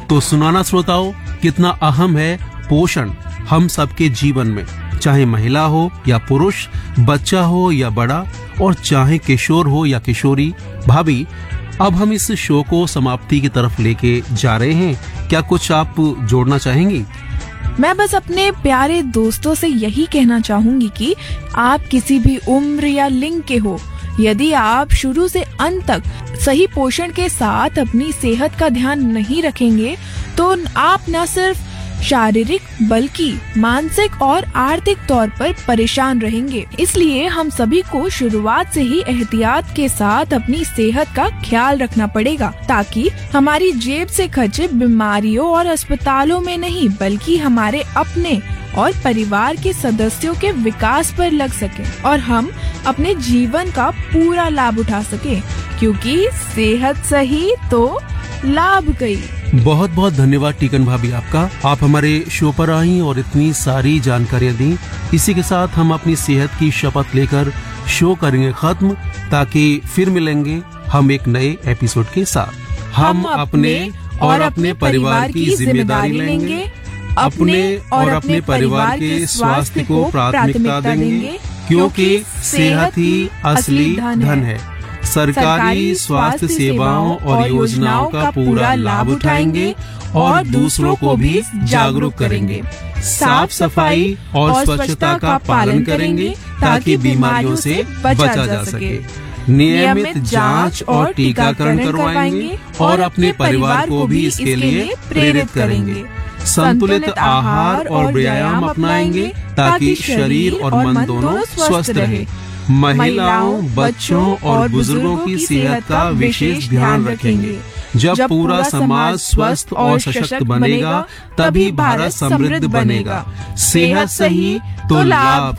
तो सुनाना श्रोताओं, कितना अहम है पोषण हम सबके जीवन में, चाहे महिला हो या पुरुष, बच्चा हो या बड़ा, और चाहे किशोर हो या किशोरी। भाभी, अब हम इस शो को समाप्ति की तरफ लेके जा रहे हैं, क्या कुछ आप जोड़ना चाहेंगी? मैं बस अपने प्यारे दोस्तों से यही कहना चाहूंगी कि आप किसी भी उम्र या लिंग के हो, यदि आप शुरू से अंत तक सही पोषण के साथ अपनी सेहत का ध्यान नहीं रखेंगे तो आप न सिर्फ शारीरिक बल्कि मानसिक और आर्थिक तौर पर परेशान रहेंगे। इसलिए हम सभी को शुरुआत से ही एहतियात के साथ अपनी सेहत का ख्याल रखना पड़ेगा, ताकि हमारी जेब से खर्चे बीमारियों और अस्पतालों में नहीं बल्कि हमारे अपने और परिवार के सदस्यों के विकास पर लग सके और हम अपने जीवन का पूरा लाभ उठा सके, क्योंकि सेहत सही तो लाभ कई। बहुत बहुत धन्यवाद टीकन भाभी आपका। आप हमारे शो पर आई और इतनी सारी जानकारियां दी। इसी के साथ हम अपनी सेहत की शपथ लेकर शो करेंगे खत्म, ताकि फिर मिलेंगे हम एक नए एपिसोड के साथ। हम अपने और अपने परिवार की जिम्मेदारी लेंगे, अपने और अपने परिवार के स्वास्थ्य को प्राथमिकता देंगे, क्योंकि सेहत ही असली धन है। सरकारी स्वास्थ्य सेवाओं और योजनाओं का पूरा लाभ उठाएंगे और दूसरों को भी जागरूक करेंगे। साफ सफाई और स्वच्छता का पालन करेंगे ताकि बीमारियों से बचा जा सके। नियमित जांच और टीकाकरण करवाएंगे और अपने परिवार को भी इसके लिए प्रेरित करेंगे। संतुलित आहार और व्यायाम अपनाएंगे ताकि शरीर और मन दोनों स्वस्थ रहे। महिलाओं, बच्चों और बुजुर्गों की सेहत का विशेष ध्यान रखेंगे। जब पूरा समाज स्वस्थ और सशक्त बनेगा, तभी भारत समृद्ध बनेगा। सेहत सही तो लाभ